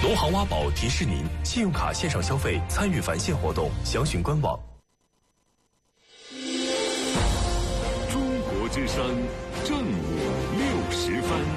农行挖宝提示您：信用卡线上消费参与返现活动，详询官网。 中国之声正午60分。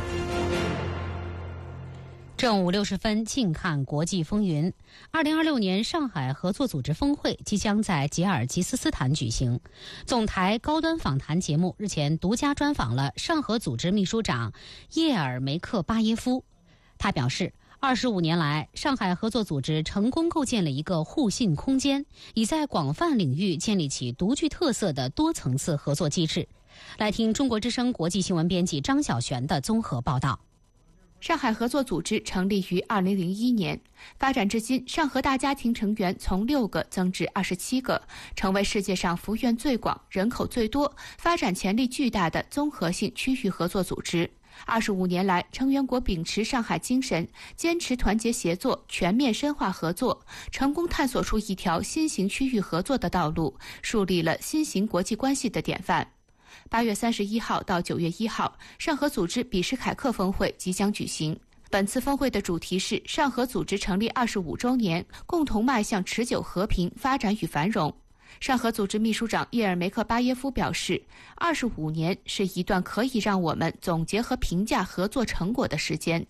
正午60分，静看国际风云。2026年上海合作组织峰会即将在吉尔吉斯斯坦举行。总台高端访谈节目日前独家专访了上合组织秘书长叶尔梅克巴耶夫。他表示，25年来，上海合作组织成功构建了一个互信空间，已在广泛领域建立起独具特色的多层次合作机制。来听中国之声国际新闻编辑张晓璇的综合报道。 上海合作组织成立于2001年，发展至今，上合大家庭成员从6个增至27个，成为世界上幅员最广、人口最多、发展潜力巨大的综合性区域合作组织。25年来，成员国秉持上海精神，坚持团结协作，全面深化合作，成功探索出一条新型区域合作的道路，树立了新型国际关系的典范。8月31号到9月1号，上合组织比什凯克峰会即将举行。本次峰会的主题是上合组织成立25周年，共同迈向持久和平、发展与繁荣。上合组织秘书长叶尔梅克巴耶夫表示，25年是一段可以让我们总结和评价合作成果的时间。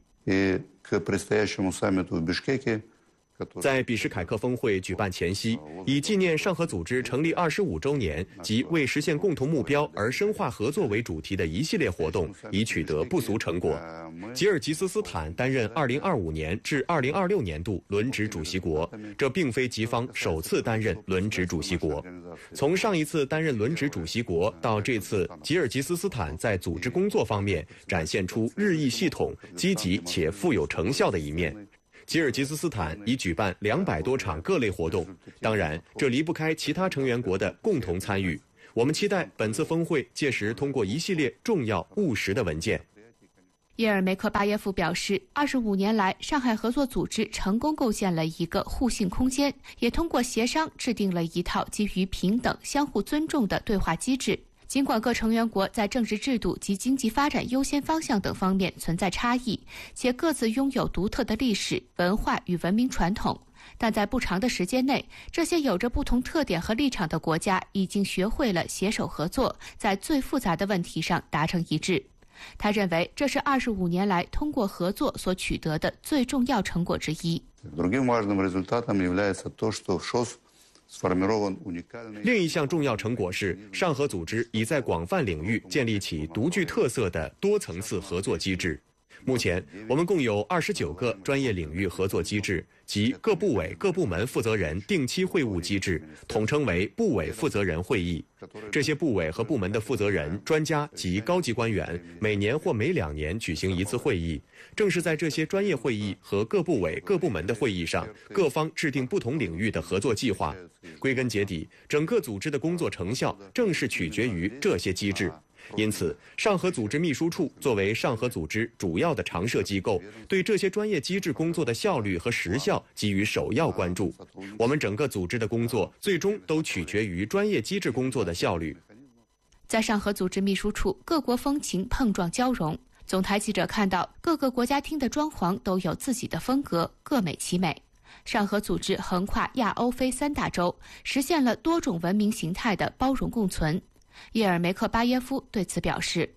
在比什凯克峰会举办前夕，以纪念上合组织成立25周年及为实现共同目标而深化合作为主题的一系列活动已取得不俗成果。吉尔吉斯斯坦担任2025年至2026年度轮值主席国，这并非吉方首次担任轮值主席国。从上一次担任轮值主席国到这次，吉尔吉斯斯坦在组织工作方面展现出日益系统、积极且富有成效的一面。吉尔吉斯斯坦已举办200多场各类活动，当然，这离不开其他成员国的共同参与。我们期待本次峰会届时通过一系列重要务实的文件。 叶尔梅克巴耶夫表示，25年来，上海合作组织成功构建了一个互信空间，也通过协商制定了一套基于平等、相互尊重的对话机制。尽管各成员国在政治制度及经济发展优先方向等方面存在差异，且各自拥有独特的历史、文化与文明传统，但在不长的时间内，这些有着不同特点和立场的国家已经学会了携手合作，在最复杂的问题上达成一致。他认为这是25年来通过合作所取得的最重要成果之一。 另一项重要成果是，上合组织已在广泛领域建立起独具特色的多层次合作机制。目前，我们共有29个专业领域合作机制，即各部委、各部门负责人定期会晤机制，统称为部委负责人会议。这些部委和部门的负责人、专家及高级官员每年或每2年举行一次会议。正是在这些专业会议和各部委、各部门的会议上，各方制定不同领域的合作计划。归根结底，整个组织的工作成效正是取决于这些机制。因此，上合组织秘书处作为上合组织主要的常设机构，对这些专业机制工作的效率和实效给予首要关注。我们整个组织的工作最终都取决于专业机制工作的效率。 在上合组织秘书处，各国风情碰撞交融。总台记者看到，各个国家厅的装潢都有自己的风格，各美其美。上合组织横跨亚欧非3大洲，实现了多种文明形态的包容共存。叶尔梅克巴耶夫对此表示，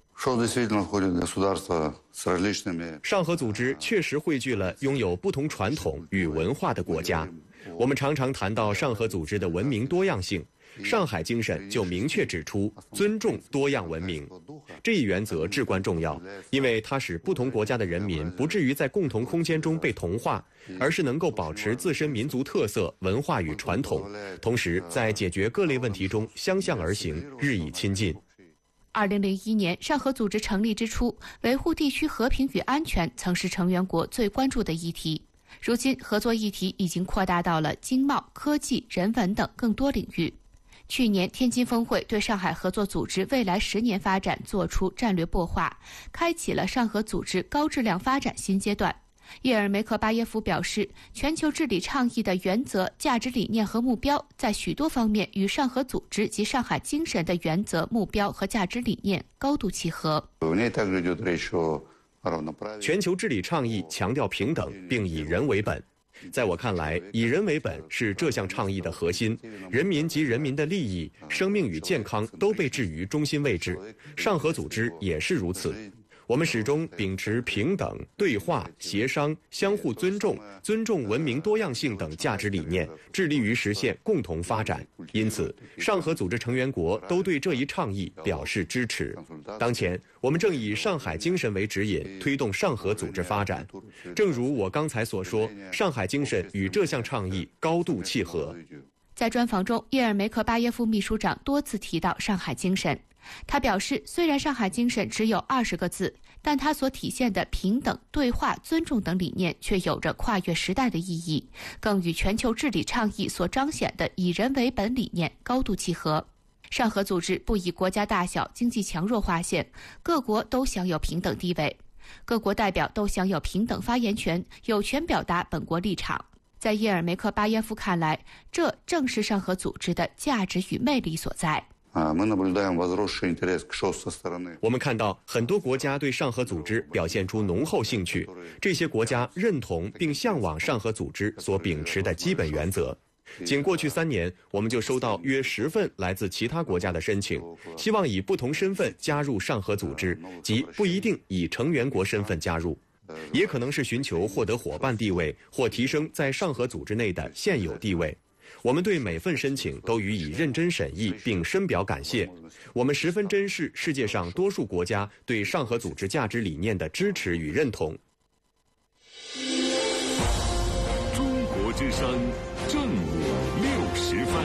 上合组织确实汇聚了拥有不同传统与文化的国家。我们常常谈到上合组织的文明多样性，上海精神就明确指出尊重多样文明。这一原则至关重要，因为它使不同国家的人民不至于在共同空间中被同化，而是能够保持自身民族特色、文化与传统，同时在解决各类问题中相向而行，日益亲近。 2001年，上合组织成立之初，维护地区和平与安全曾是成员国最关注的议题。如今，合作议题已经扩大到了经贸、科技、人文等更多领域。去年天津峰会对上海合作组织未来10年发展作出战略擘画，开启了上合组织高质量发展新阶段。叶尔梅克巴耶夫表示，全球治理倡议的原则、价值理念和目标在许多方面与上合组织及上海精神的原则、目标和价值理念高度契合。 全球治理倡议强调平等，并以人为本。在我看来，以人为本是这项倡议的核心，人民及人民的利益、生命与健康都被置于中心位置。上合组织也是如此。我们始终秉持平等、对话、协商、相互尊重、尊重文明多样性等价值理念，致力于实现共同发展。因此，上合组织成员国都对这一倡议表示支持。当前，我们正以上海精神为指引，推动上合组织发展。正如我刚才所说，上海精神与这项倡议高度契合。 在专访中，叶尔梅克巴耶夫秘书长多次提到上海精神。他表示，虽然上海精神只有20个字，但它所体现的平等、对话、尊重等理念却有着跨越时代的意义，更与全球治理倡议所彰显的以人为本理念高度契合。上合组织不以国家大小、经济强弱划线，各国都享有平等地位，各国代表都享有平等发言权，有权表达本国立场。在叶尔梅克巴耶夫看来，这正是上合组织的价值与魅力所在。 我们看到很多国家对上合组织表现出浓厚兴趣，这些国家认同并向往上合组织所秉持的基本原则。仅过去3年，我们就收到约10份来自其他国家的申请，希望以不同身份加入上合组织，即不一定以成员国身份加入，也可能是寻求获得伙伴地位或提升在上合组织内的现有地位。我们对每份申请都予以认真审议，并深表感谢。我们十分珍视世界上多数国家对上合组织价值理念的支持与认同。 中国之声正午60分。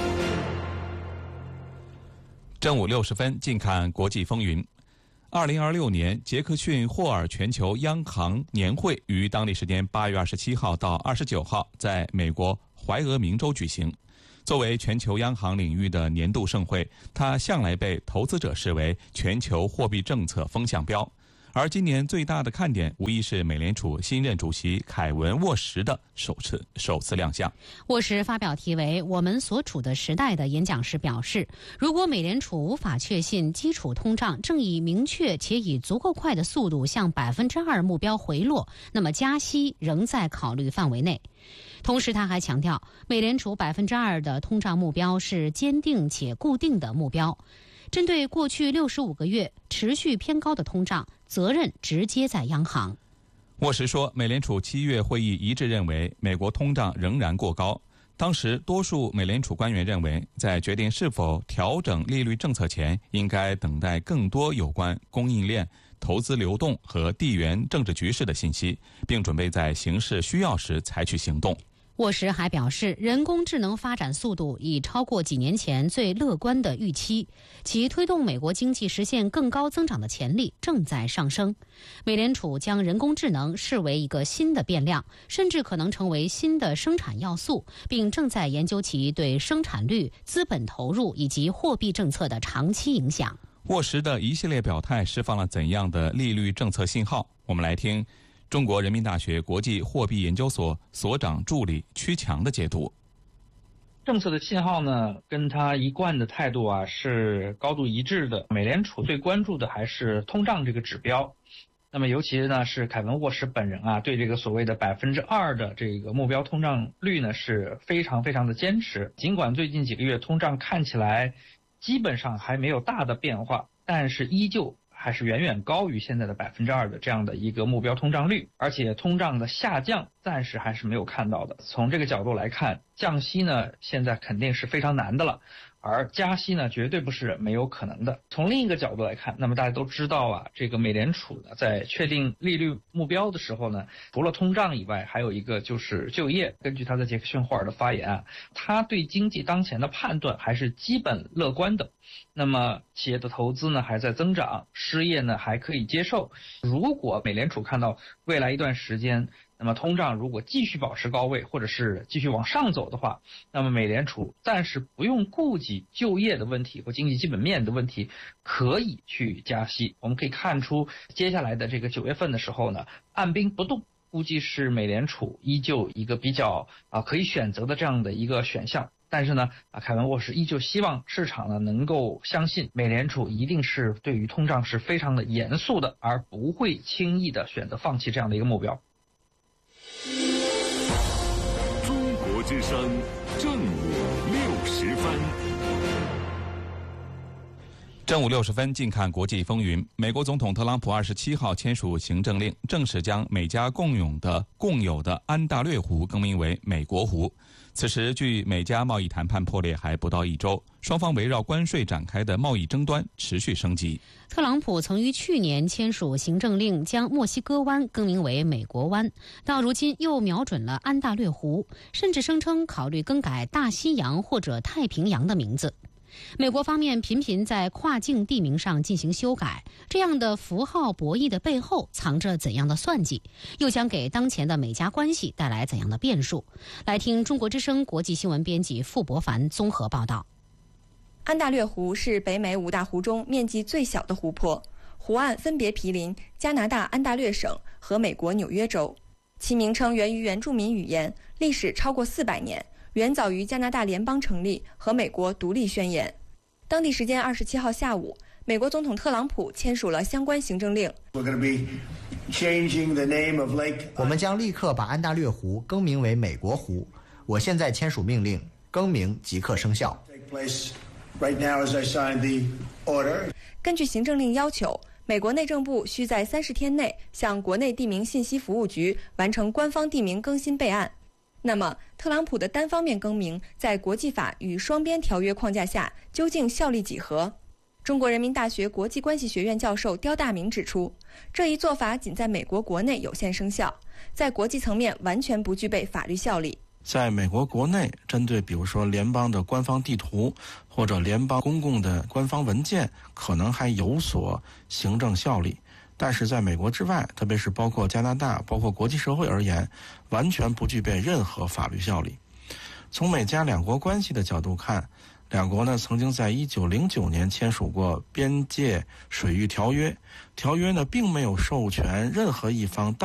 正午60分，近看国际风云。2026年杰克逊霍尔全球央行年会于当地时间8月27号到29号在美国怀俄明州举行。作为全球央行领域的年度盛会，它向来被投资者视为全球货币政策风向标。而今年最大的看点无疑是美联储新任主席凯文·沃什的首次亮相。 沃什发表题为《我们所处的时代》的演讲时表示，如果美联储无法确信基础通胀正以明确且以足够快的速度向2%目标回落，那么加息仍在考虑范围内。同时，他还强调，美联储2%的通胀目标是坚定且固定的目标。针对过去65个月持续偏高的通胀，责任直接在央行。 沃什说，美联储7月会议一致认为美国通胀仍然过高。当时，多数美联储官员认为，在决定是否调整利率政策前，应该等待更多有关供应链、投资流动和地缘政治局势的信息，并准备在形势需要时采取行动。 沃什还表示，人工智能发展速度已超过几年前最乐观的预期，其推动美国经济实现更高增长的潜力正在上升。美联储将人工智能视为一个新的变量，甚至可能成为新的生产要素，并正在研究其对生产率、资本投入以及货币政策的长期影响。 沃什的一系列表态释放了怎样的利率政策信号？我们来听中国人民大学国际货币研究所所长助理曲强的解读。 政策的信号呢，跟他一贯的态度是高度一致的。美联储最关注的还是通胀这个指标。那么尤其呢是凯文·沃什本人对这个所谓的2%的这个目标通胀率呢是非常非常的坚持。尽管最近几个月通胀看起来基本上还没有大的变化，但是依旧还是远远高于现在的2%的这样的一个目标通胀率，而且通胀的下降暂时还是没有看到的。从这个角度来看，降息呢现在肯定是非常难的了，而加息呢绝对不是没有可能的。从另一个角度来看，那么大家都知道这个美联储呢在确定利率目标的时候呢，除了通胀以外，还有一个就是就业。根据他在杰克逊霍尔的发言他对经济当前的判断还是基本乐观的。那么企业的投资呢还在增长，失业呢还可以接受。如果美联储看到未来一段时间，那么通胀如果继续保持高位，或者是继续往上走的话，那么美联储暂时不用顾及就业的问题或经济基本面的问题，可以去加息。我们可以看出，接下来的这个9月份的时候呢，按兵不动估计是美联储依旧一个比较可以选择的这样的一个选项。 但是呢，凯文沃什依旧希望市场呢能够相信美联储一定是对于通胀是非常的严肃的，而不会轻易的选择放弃这样的一个目标。 中国之声正午60分。 正午60分，近看国际风云。美国总统特朗普27号签署行政令，正式将美加共有的安大略湖更名为美国湖。此时，距美加贸易谈判破裂还不到1周，双方围绕关税展开的贸易争端持续升级。 特朗普曾于去年签署行政令，将墨西哥湾更名为美国湾，到如今又瞄准了安大略湖，甚至声称考虑更改大西洋或者太平洋的名字。美国方面频频在跨境地名上进行修改，这样的符号博弈的背后藏着怎样的算计？又将给当前的美加关系带来怎样的变数？来听中国之声国际新闻编辑傅博凡综合报道。 安大略湖是北美5大湖中面积最小的湖泊，湖岸分别毗邻加拿大安大略省和美国纽约州。其名称源于原住民语言，历史超过400年，远早于加拿大联邦成立和美国独立宣言。当地时间27号下午，美国总统特朗普签署了相关行政令。 我们将立刻把安大略湖更名为美国湖。我现在签署命令，更名即刻生效。 根据行政令要求，美国内政部需在30天内向国内地名信息服务局完成官方地名更新备案。那么，特朗普的单方面更名在国际法与双边条约框架下究竟效力几何？中国人民大学国际关系学院教授刁大明指出，这一做法仅在美国国内有限生效，在国际层面完全不具备法律效力。 在美国国内，针对比如说联邦的官方地图或者联邦公共的官方文件，可能还有所行政效力。但是在美国之外，特别是包括加拿大、包括国际社会而言，完全不具备任何法律效力。从美加两国关系的角度看，两国呢曾经在1909年签署过边界水域条约，条约呢并没有授权任何一方